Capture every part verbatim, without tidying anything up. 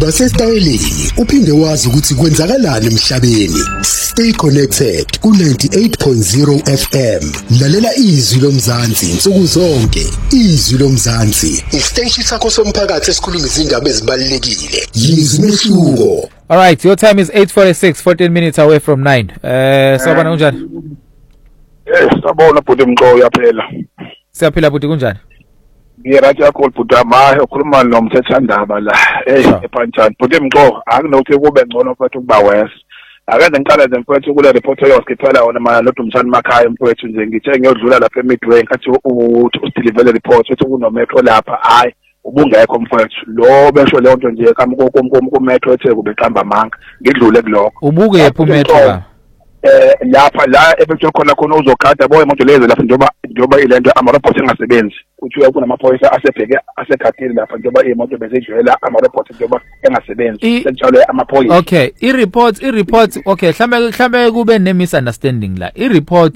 Uba sesitayeleni uphinde wazi ukuthi kwenzakalani emhlabeni. Stay connected ku ninety-eight point zero F M. Lalela izwi lomzansi insuku zonke. Izwi lomzansi. Isiteshi sakho somphakathi esikhuluma izindaba ezibalulekile. Yizwi mehluko. All right, your time is eight forty-six, fourteen minutes away from nine. Eh, sabona kunjani? Eh, sabona bhuti Mqo uyaphela. Siyaphila bhuti kunjani? Ngiyarathi yakho bhuti amaye ukhuluma nomthethandaba la. Eh, ePhantshani. Bhuti Mqo, akunokuthi kube ngcono mfethu kuba wes. Akaze ngiqala nje mfethu kule report yosikithwala wona manje loDumsani Makhaya mfethu nje ngithe ngiyodlula lapha eMidway ngathi udeliver report ukuthi kunometro lapha hayi ubungekho mfethu lo besho leyo nto nje kumetro ethe kube qamba amanga ngidlule kulokho ubuke yephi metro la eh lapha la ebethu khona khona uzogada boye imoto lezi lapha njoba njoba ilento amarobot engasebenzi kuthiwa kunamaphoyisa asebheke asekhathini lapha njoba imoto bezidlula amarobot njoba engasebenzi senjalo amaphoyisa. Okay, i report i report okay mhlambe mhlambe kube ne misunderstanding la i report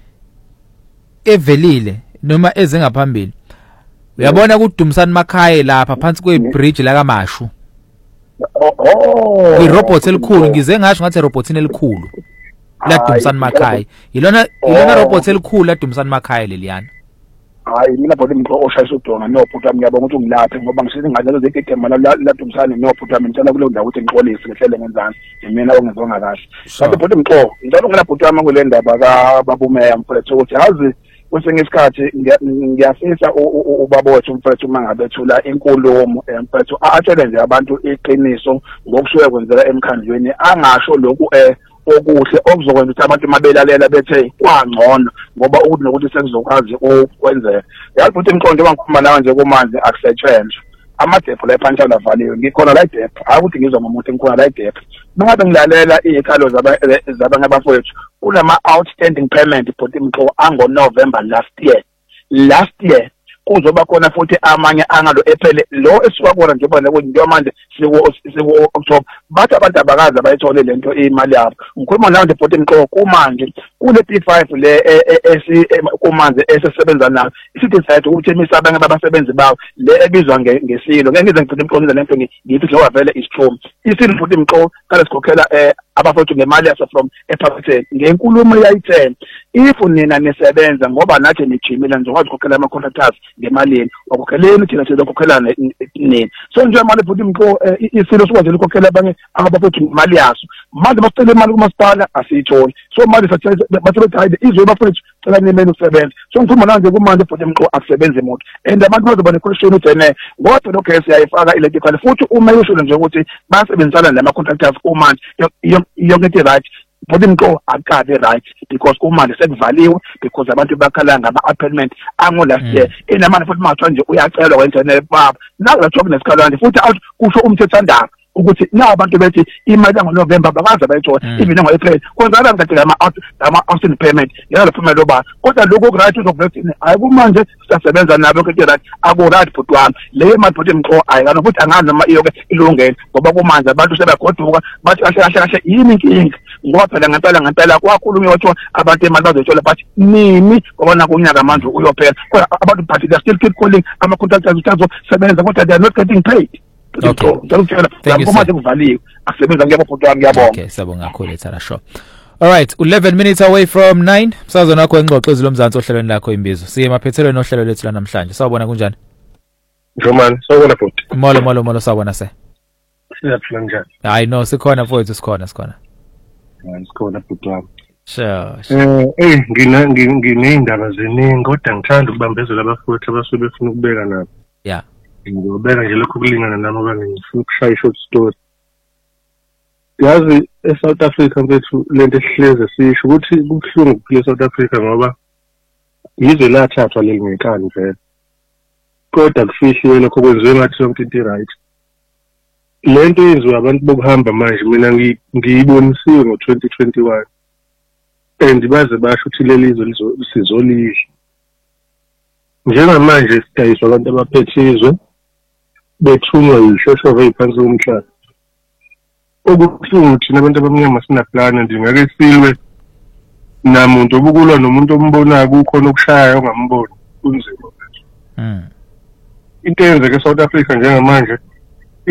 evelile noma ezengaphambili uyabona kuDumsani Makhaya lapha phansi kwebridge la kaMashu. Oh, irobot elikhulu ngize ngasho ngathi robotini elikhulu la Dumsani Makhaya. Ilona ilona robot elikhulu la Dumsani Makhaya leliyana. Hayi mina bodi Mqo oshayisa udonga nophuta ngiyabonga ukuthi ngilaphe ngoba ngisize ngalo zekigema la la Dumsani nophuta mina ngicela kule ndawo ukuthi ngiqolise ngehlele ngenzani mina ongezonga kahle. Kanti bodi Mqo ngicela ngina bhuti wami kule ndaba ka babumeya mfethu ukuthi hazi kwesinye isikhathi ngiyafisa ubabotho mfethu mangabe thula inkulumo mfethu atshele nje abantu iqiniso ngokusuke kwenzela emkhandlweni angasho lokhu eh okuhle okuzokwenza ukuthi abantu mabelalela bethe kwangcono ngoba ukuthi nokuthi sekuzokwazi ukwenzeka. Yazi futhi imqondo bangikhuluma nawe nje kumanzi akusetshenzwe amadepho la ePhantshani avaliwe ngikhona la idepho akuthi ngizwa ngomuntu ngikhona la idepho mangabe ngilalela izikhalo zabanye abafowethu kunama outstanding payment futhi Mqo ango November last year last year kuzoba khona futhi amanye angalo ephele lo esiwakona njengoba njengoba manje siwo siwo October bathi abantu abakazi abayithole lento imali yabo ngikhuluma nawe nje futhi Mqo kumanje kule P five le esi kumanje esesebenza nayo isidecide ukuthi emisa abanye abasebenzi bawo le ebizwa ngesilo ngeke ngize ngicela imqondiso lento ngithi njengoba vele is true isilo futhi Mqo kale sikhokhela eh abafowethu ngemali yasa from ePhantshani ngenkulumo yayithena if nina nisebenza ngoba nathi nijimile nizokwazi ukukhokhela ama contractors ngemalini wakhokheleni thina sizokhokhelana nini so nje manje futhi Mqo isilo sikwazi ukukhokhela abanye abafowethu ngemali yaso manje basicela imali kumasipala asiyitholi so manje sathi bathi hayi izwe bafowethu cela nimeni ukusebenza so ngikhuluma nanje kumanje futhi Mqo akusebenza imoto and abantu bazoba ne-question ukuthi ene ngoba lokho siyayifaka electrical futhi uma yisho nje ukuthi basebenzisana nama contractors kumanje yonke into right futhi Mqo akabe right because kumanje sekuvaliwe because abantu bakhala ngama appointment ango last year enamanje futhi mathiwa nje uyacelwa kwenjenele baba nakula job nesikhalane futhi out kusho umthethandaba ukuthi na abantu bethi imali yango November bakaza bayithola even ngo April konzala ngathi ama ama outstanding payment yalo phumela loba kodwa lokho right uzokuthi hayi kumanje siyasebenza nabo ukuthi right ako right futhi wami le mali futhi Mqo ayikano futhi angazi noma iyoke ilungele ngoba kumanje abantu sebagoduka bathi kahle kahle kahle yini inkinga ngoba phela ngempela ngempela kwakhulunywa ukuthi abantu imali bazothola but nini ngoba kunyaka manje uyophela kodwa abantu but they still keep calling ama contractors utazo sebenza kodwa they are not getting paid. Okay. Thank you. Okay, sabonga kakhulu Thara Show. All right, eleven minutes away from nine. Sazona nakho engxoxo ezilomzansi ohlelweni lakho imbizo. Siye maphethelweni ohlelo lethu la namhlanje. Sawubona kunjani? Roman, sawubona futhi. Molo molo molo sawubona se. Siyaphila njani? Hayi no, sikhona futhi sikhona sikhona. Hayi sikhona futhi wami. Sure. Eh, eh ngina ngineyindaba zeningi kodwa ngithanda ukubambezela abafowethu abasuke befuna ukubeka nabo. Yeah. Ngiyobeka nje lokho kulingana nami ngoba ngifuna ukushaya short story. Yazi eSouth Africa mfethu lento esihleze sisho ukuthi kubuhlungu kuphila eSouth Africa ngoba yizwe lathathwa leli ngenkani vele. Kodwa kufihliwe lokho kwenziwe ngathi yonke into right. Lento yenziwa abantu bokuhamba manje mina ngiyibonisiwe ngo twenty twenty-one. And baze basho ukuthi leli izwe sizolidla. Njengamanje sidayiswa abantu abaphethizwe bethunywa yishoshovu eziphansi komhlaba. Okubuhlungu thina abantu abamnyama sina plan and ngeke silwe namuntu obukulwa nomuntu ombonayo kukhona okushaya ongamboni kunzima. Mm. Into eyenzeke eSouth Africa njengamanje